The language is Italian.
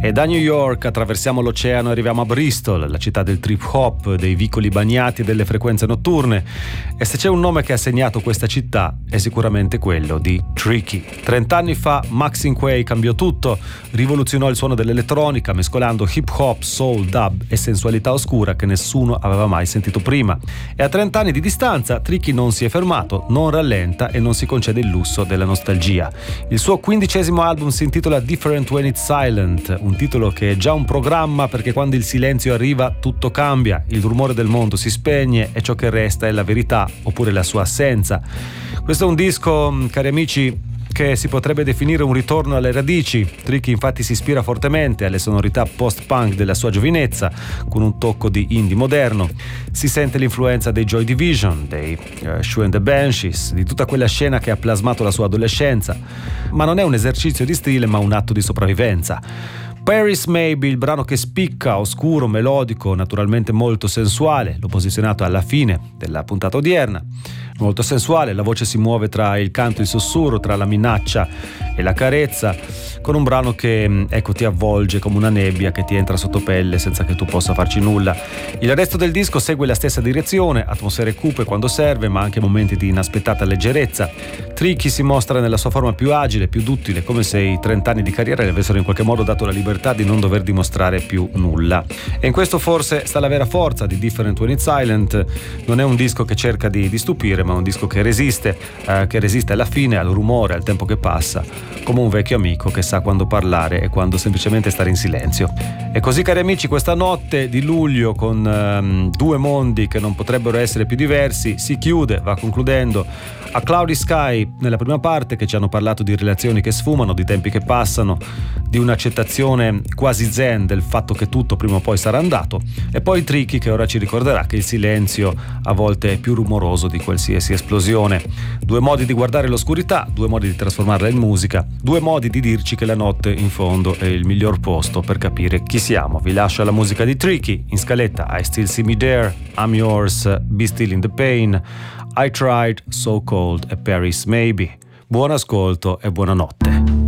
E da New York attraversiamo l'oceano e arriviamo a Bristol, la città del trip hop, dei vicoli bagnati e delle frequenze notturne. E se c'è un nome che ha segnato questa città è sicuramente quello di Tricky. 30 anni fa Maxine Quay cambiò tutto, rivoluzionò il suono dell'elettronica mescolando hip hop, soul, dub e sensualità oscura che nessuno aveva mai sentito prima. E a 30 anni di distanza Tricky non si è fermato, non rallenta e non si concede il lusso della nostalgia. Il suo 15° album si intitola Different When It's Silent, un titolo che è già un programma perché quando il silenzio arriva tutto cambia, il rumore del mondo si spegne e ciò che resta è la verità oppure la sua assenza. Questo è un disco, cari amici, che si potrebbe definire un ritorno alle radici. Tricky infatti si ispira fortemente alle sonorità post-punk della sua giovinezza, con un tocco di indie moderno. Si sente l'influenza dei Joy Division, dei Shoe and the Banshees, di tutta quella scena che ha plasmato la sua adolescenza. Ma non è un esercizio di stile, ma un atto di sopravvivenza. Paris Maybe, il brano che spicca, oscuro, melodico, naturalmente molto sensuale, l'ho posizionato alla fine della puntata odierna. Molto sensuale, la voce si muove tra il canto e il sussurro, tra la minaccia e la carezza, con un brano che, ecco, ti avvolge come una nebbia che ti entra sotto pelle senza che tu possa farci nulla. Il resto del disco segue la stessa direzione, atmosfere cupe quando serve, ma anche momenti di inaspettata leggerezza. Tricky si mostra nella sua forma più agile, più duttile, come se i 30 anni di carriera le avessero in qualche modo dato la libertà di non dover dimostrare più nulla. E in questo forse sta la vera forza di Different When It's Silent. Non è un disco che cerca di stupire, ma un disco che resiste alla fine, al rumore, al tempo che passa, come un vecchio amico che sa quando parlare e quando semplicemente stare in silenzio. E così, cari amici, questa notte di luglio con due mondi che non potrebbero essere più diversi si chiude, va concludendo. A Cloudy Sky nella prima parte, che ci hanno parlato di relazioni che sfumano, di tempi che passano, di un'accettazione quasi zen del fatto che tutto prima o poi sarà andato, e poi Tricky che ora ci ricorderà che il silenzio a volte è più rumoroso di qualsiasi esplosione. Due modi di guardare l'oscurità, due modi di trasformarla in musica, due modi di dirci che la notte in fondo è il miglior posto per capire chi siamo. Vi lascio alla musica di Tricky, in scaletta I Still See Me There, I'm Yours, Be Still in the Pain, I Tried, So Cold e Paris Maybe. Buon ascolto e buonanotte.